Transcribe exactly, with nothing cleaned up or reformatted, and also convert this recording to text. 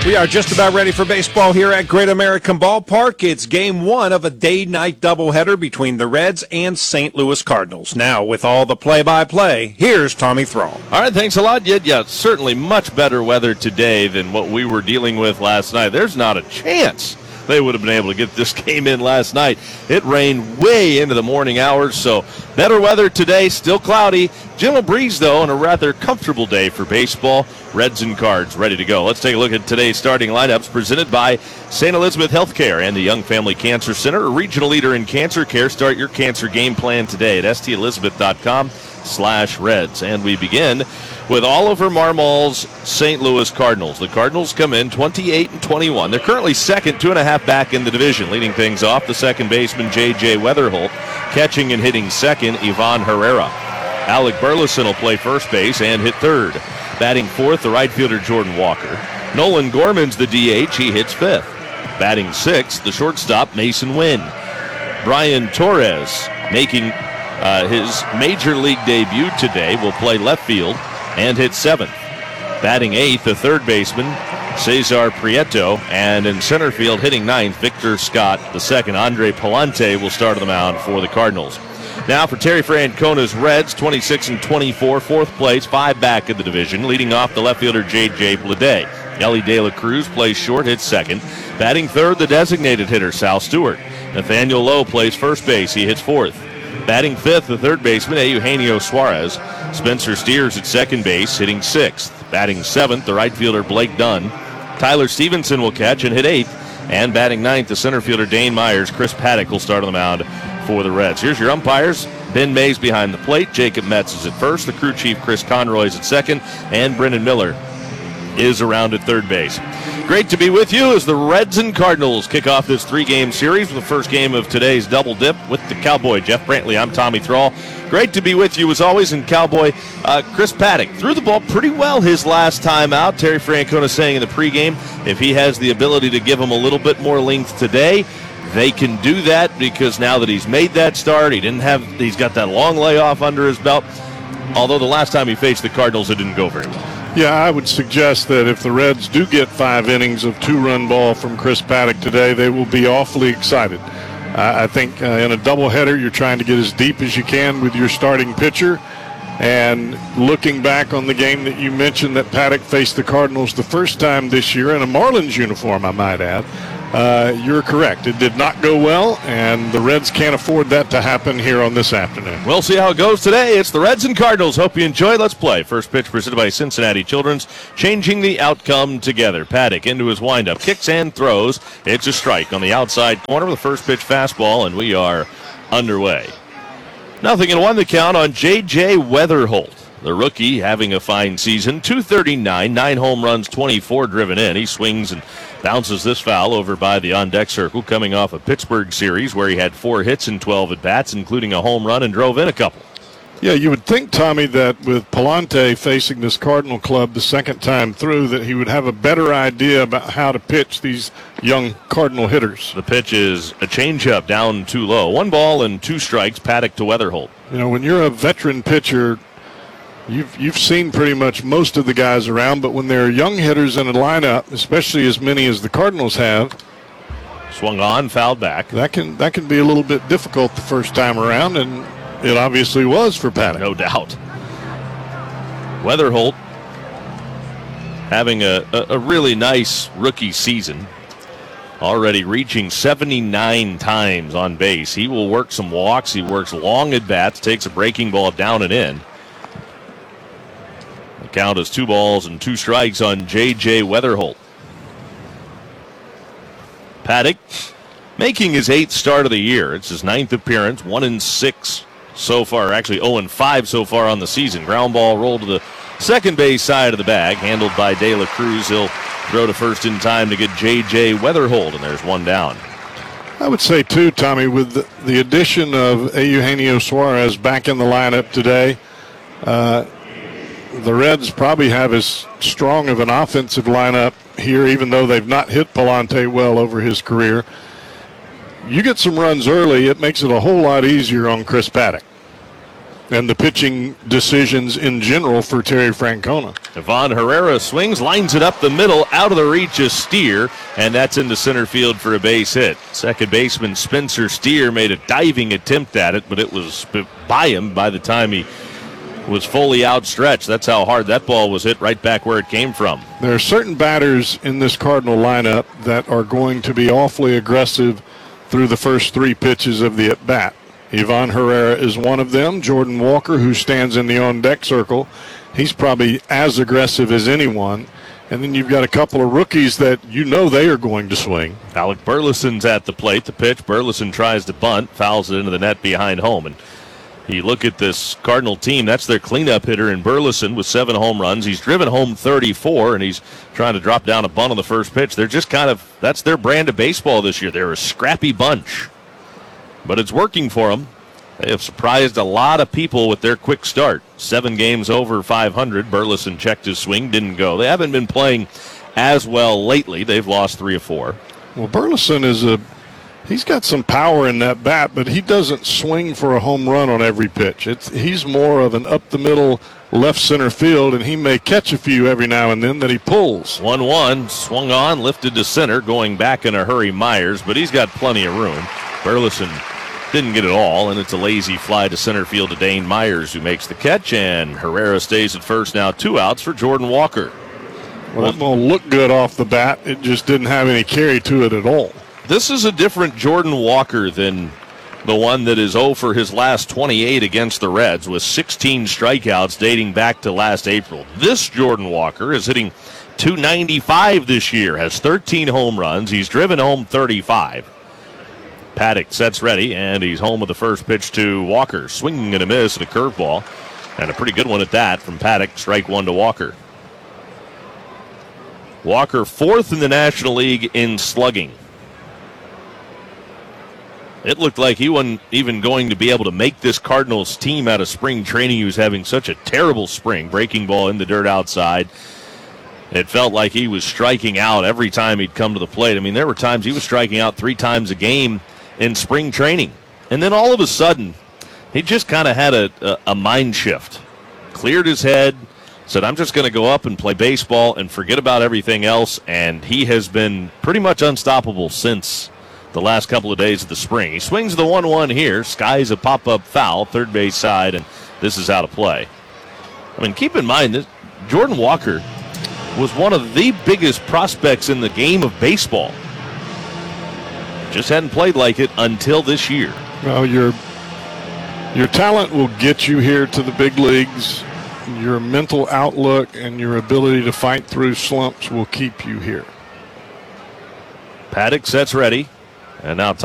We are just about ready for baseball here at Great American Ballpark. It's game one of a day-night doubleheader between the Reds and Saint Louis Cardinals. Now, with all the play-by-play, here's Tommy Thrall. All right, thanks a lot. Yeah, yeah, certainly much better weather today than what we were dealing with last night. There's not a chance they would have been able to get this game in last night. It rained way into the morning hours, so better weather today, still cloudy. Gentle breeze, though, and a rather comfortable day for baseball. Reds and Cards ready to go. Let's take a look at today's starting lineups presented by Saint Elizabeth Healthcare and the Young Family Cancer Center, a regional leader in cancer care. Start your cancer game plan today at stelizabeth.com slash Reds. And we begin with Oliver Marmol's Saint Louis Cardinals. The Cardinals come in twenty-eight and twenty-one. They're currently second, two and a half back in the division. Leading things off, the second baseman, J J Weatherholt. Catching and hitting second, Ivan Herrera. Alec Burleson will play first base and hit third. Batting fourth, the right fielder, Jordan Walker. Nolan Gorman's the D H. He hits fifth. Batting sixth, the shortstop, Mason Wynn. Brian Torres, making uh, his major league debut today, will play left field and hit seventh. Batting eighth, the third baseman, Cesar Prieto. And in center field, hitting ninth, Victor Scott the second. Andre Palante will start on the mound for the Cardinals. Now for Terry Francona's Reds, twenty-six and twenty-four, fourth place, five back in the division. Leading off the left fielder, J J Bleday. Ellie De La Cruz plays short, hits second. Batting third, the designated hitter, Sal Stewart. Nathaniel Lowe plays first base. He hits fourth. Batting fifth, the third baseman, Eugenio Suarez. Spencer Steers at second base, hitting sixth. Batting seventh, the right fielder, Blake Dunn. Tyler Stevenson will catch and hit eighth. And batting ninth, the center fielder, Dane Myers. Chris Paddock will start on the mound for the Reds. Here's your umpires. Ben Mays behind the plate. Jacob Metz is at first. The crew chief, Chris Conroy, is at second. And Brendan Miller is around at third base. Great to be with you as the Reds and Cardinals kick off this three-game series with the first game of today's double dip with the Cowboy. Jeff Brantley, I'm Tommy Thrall. Great to be with you as always. And Cowboy, uh, Chris Paddock threw the ball pretty well his last time out. Terry Francona saying in the pregame, if he has the ability to give him a little bit more length today, they can do that, because now that he's made that start, he didn't have, he's got that long layoff under his belt. Although the last time he faced the Cardinals, it didn't go very well. Yeah, I would suggest that if the Reds do get five innings of two-run ball from Chris Paddock today, they will be awfully excited. Uh, I think uh, in a doubleheader, you're trying to get as deep as you can with your starting pitcher. And looking back on the game that you mentioned that Paddock faced the Cardinals the first time this year in a Marlins uniform, I might add, Uh, you're correct. It did not go well, and the Reds can't afford that to happen here on this afternoon. We'll see how it goes today. It's the Reds and Cardinals. Hope you enjoy. Let's play. First pitch presented by Cincinnati Children's, changing the outcome together. Paddock into his windup, kicks and throws. It's a strike on the outside corner with the first pitch fastball, and we are underway. Nothing in one the count on J J Weatherholt. The rookie having a fine season, two thirty-nine, nine home runs, twenty-four driven in. He swings and bounces this foul over by the on-deck circle, coming off a Pittsburgh series where he had four hits in twelve at-bats, including a home run, and drove in a couple. Yeah, you would think, Tommy, that with Palante facing this Cardinal club the second time through, that he would have a better idea about how to pitch these young Cardinal hitters. The pitch is a changeup down too low. One ball and two strikes, Paddock to Weatherholt. You know, when you're a veteran pitcher, You've you've seen pretty much most of the guys around, but when there are young hitters in a lineup, especially as many as the Cardinals have, swung on, fouled back. That can that can be a little bit difficult the first time around, and it obviously was for Paddock. No doubt. Weatherholt having a, a, a really nice rookie season. Already reaching seventy-nine times on base. He will work some walks. He works long at bats, takes a breaking ball down and in. Count is two balls and two strikes on J J Weatherholt. Paddock making his eighth start of the year. It's his ninth appearance, one and six so far. Actually, oh and five so far on the season. Ground ball rolled to the second base side of the bag, handled by De La Cruz. He'll throw to first in time to get J J Weatherholt, and there's one down. I would say, too, Tommy, with the, the addition of Eugenio Suarez back in the lineup today, uh, the Reds probably have as strong of an offensive lineup here, even though they've not hit Palante well over his career. You get some runs early, it makes it a whole lot easier on Chris Paddock. and the pitching decisions in general for Terry Francona. Ivan Herrera swings, lines it up the middle, out of the reach of Steer, and that's into center field for a base hit. Second baseman Spencer Steer made a diving attempt at it, but it was by him by the time he was fully outstretched. That's how hard that ball was hit, right back where it came from. There are certain batters in this Cardinal lineup that are going to be awfully aggressive through the first three pitches of the at-bat. Ivan Herrera is one of them. Jordan Walker, who stands in the on-deck circle, he's probably as aggressive as anyone. And then you've got a couple of rookies that you know they are going to swing. Alec Burleson's at the plate. The pitch, Burleson tries to bunt, fouls it into the net behind home. And you look at this Cardinal team, that's their cleanup hitter in Burleson with seven home runs. He's driven home thirty-four, and he's trying to drop down a bunt on the first pitch. They're just kind of, that's their brand of baseball this year. They're a scrappy bunch. But it's working for them. They have surprised a lot of people with their quick start. Seven games over five hundred. Burleson checked his swing, didn't go. They haven't been playing as well lately. They've lost three of four. Well, Burleson is a, he's got some power in that bat, but he doesn't swing for a home run on every pitch. It's, he's more of an up-the-middle left center field, and he may catch a few every now and then that he pulls. one one, swung on, lifted to center, going back in a hurry Myers, but he's got plenty of room. Burleson didn't get it all, and it's a lazy fly to center field to Dane Myers, who makes the catch, and Herrera stays at first now. Two outs for Jordan Walker. Well, that ball looked good off the bat. It just didn't have any carry to it at all. This is a different Jordan Walker than the one that is oh for his last twenty-eight against the Reds with sixteen strikeouts dating back to last April. This Jordan Walker is hitting two ninety-five this year, has thirteen home runs. He's driven home thirty-five. Paddock sets ready, and he's home with the first pitch to Walker. Swinging and a miss and a curveball, and a pretty good one at that from Paddock. Strike one to Walker. Walker fourth in the National League in slugging. It looked like he wasn't even going to be able to make this Cardinals team out of spring training. He was having such a terrible spring. Breaking ball in the dirt outside. It felt like he was striking out every time he'd come to the plate. I mean, there were times he was striking out three times a game in spring training. And then all of a sudden, he just kind of had a, a, a mind shift. Cleared his head, said, I'm just going to go up and play baseball and forget about everything else. And he has been pretty much unstoppable since the last couple of days of the spring. He swings the one one here. Skies a pop-up foul, third base side, and this is out of play. I mean, keep in mind that Jordan Walker was one of the biggest prospects in the game of baseball. Just hadn't played like it until this year. Well, your your talent will get you here to the big leagues. Your mental outlook and your ability to fight through slumps will keep you here. Paddock sets ready, and now